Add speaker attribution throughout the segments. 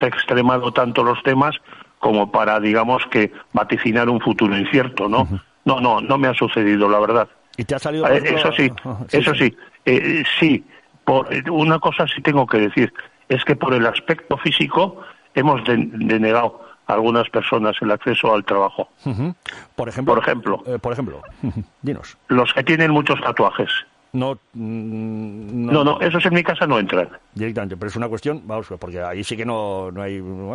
Speaker 1: extremado tanto los temas como para, digamos, que vaticinar un futuro incierto, ¿no? No me ha sucedido, la verdad.
Speaker 2: ¿Y te ha salido?
Speaker 1: Eso sí. Sí, una cosa sí tengo que decir, es que por el aspecto físico hemos denegado a algunas personas el acceso al trabajo.
Speaker 2: Por ejemplo, dinos.
Speaker 1: Los que tienen muchos tatuajes. No, esos en mi casa no entran.
Speaker 2: Directamente, pero es una cuestión, vamos, porque ahí sí que no hay...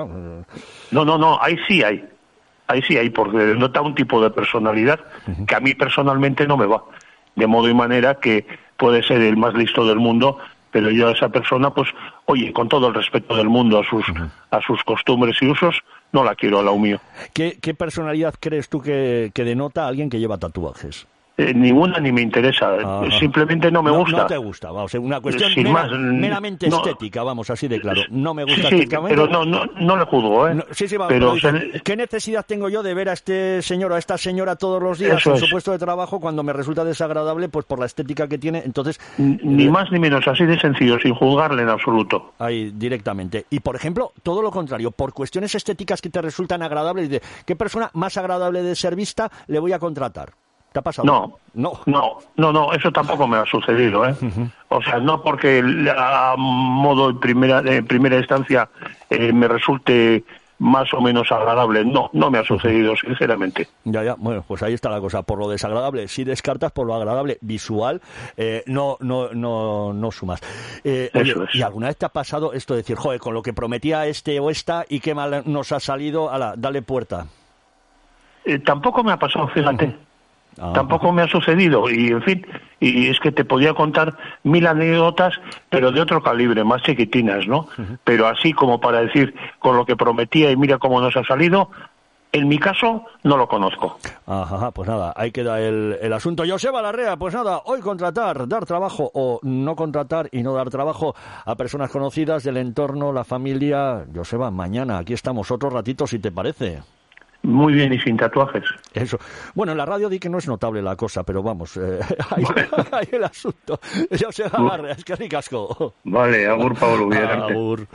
Speaker 1: No, ahí sí hay, porque denota un tipo de personalidad que a mí personalmente no me va. De modo y manera que puede ser el más listo del mundo, pero yo a esa persona, pues, oye, con todo el respeto del mundo a sus costumbres y usos, no la quiero al lado mío.
Speaker 2: ¿Qué personalidad crees tú que denota a alguien que lleva tatuajes?
Speaker 1: Ninguna ni me interesa, simplemente no me gusta.
Speaker 2: No te gusta, vamos, una cuestión meramente estética, vamos, así de claro. No me gusta estéticamente.
Speaker 1: Pero no le juzgo, ¿eh?
Speaker 2: Pero ¿qué necesidad tengo yo de ver a este señor o a esta señora todos los días en su puesto de trabajo cuando me resulta desagradable, pues por la estética que tiene? Entonces
Speaker 1: ni más ni menos, así de sencillo, sin juzgarle en absoluto.
Speaker 2: Ahí, directamente. Y, por ejemplo, todo lo contrario, por cuestiones estéticas que te resultan agradables, de ¿qué persona más agradable de ser vista le voy a contratar? ¿Te ha pasado?
Speaker 1: No, eso tampoco me ha sucedido, ¿eh? O sea, no porque a modo en primera instancia me resulte más o menos agradable, no me ha sucedido, sinceramente.
Speaker 2: Ya, bueno, pues ahí está la cosa. Por lo desagradable, si descartas, por lo agradable visual, no sumas. Oye, ¿y alguna vez te ha pasado esto de decir, joder, con lo que prometía este o esta y qué mal nos ha salido, dale puerta?
Speaker 1: Tampoco me ha pasado, fíjate. Tampoco me ha sucedido, y en fin, y es que te podía contar 1000 anécdotas, pero de otro calibre, más chiquitinas, ¿no? Pero así como para decir, con lo que prometía y mira cómo nos ha salido, en mi caso no lo conozco.
Speaker 2: Pues nada, ahí queda el asunto. Joseba Larrea, pues nada, hoy contratar, dar trabajo o no contratar y no dar trabajo a personas conocidas del entorno, la familia. Joseba, mañana aquí estamos otro ratito, si te parece.
Speaker 1: Muy bien, y sin tatuajes.
Speaker 2: Eso. Bueno, en la radio di que no es notable la cosa, pero vamos, ahí el asunto. Ya se agarra, es que ricasco.
Speaker 1: Vale, agur, Pablo.
Speaker 2: Agur.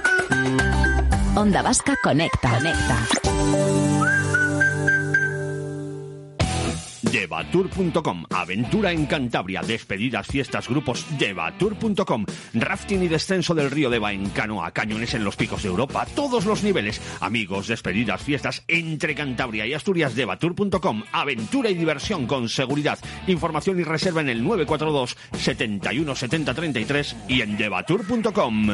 Speaker 3: Onda Vasca Conecta.
Speaker 4: Llevatour.com, aventura en Cantabria, despedidas, fiestas, grupos. Llevatour.com, rafting y descenso del río Deva en canoa, cañones en los picos de Europa, todos los niveles. Amigos, despedidas, fiestas entre Cantabria y Asturias. Llevatour.com, aventura y diversión con seguridad. Información y reserva en el 942 71 70 33 y en llevatour.com.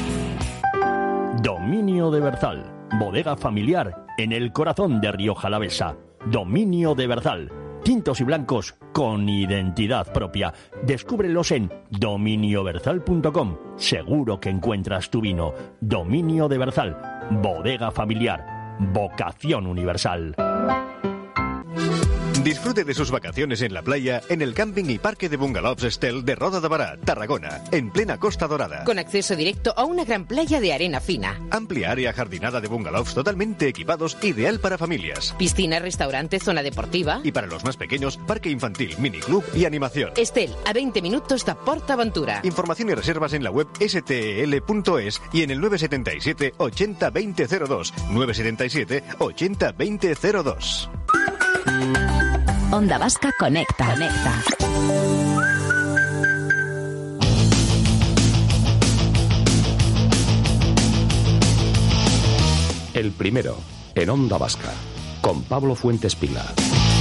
Speaker 2: Dominio de Berzal, bodega familiar en el corazón de Rioja Alavesa. Dominio de Berzal. Tintos y blancos con identidad propia. Descúbrelos en dominioberzal.com. Seguro que encuentras tu vino. Dominio de Berzal. Bodega familiar. Vocación universal.
Speaker 5: Disfrute de sus vacaciones en la playa en el camping y parque de bungalows Estel de Roda de Bará, Tarragona, en plena Costa Dorada.
Speaker 6: Con acceso directo a una gran playa de arena fina.
Speaker 5: Amplia área jardinada de bungalows totalmente equipados, ideal para familias.
Speaker 6: Piscina, restaurante, zona deportiva.
Speaker 5: Y para los más pequeños, parque infantil, miniclub y animación.
Speaker 6: Estel, a 20 minutos de PortAventura.
Speaker 5: Información y reservas en la web stel.es y en el 977 80 20 02. 977 80 20 02.
Speaker 3: Onda Vasca Conecta.
Speaker 7: El primero, en Onda Vasca, con Pablo Fuentes Pila.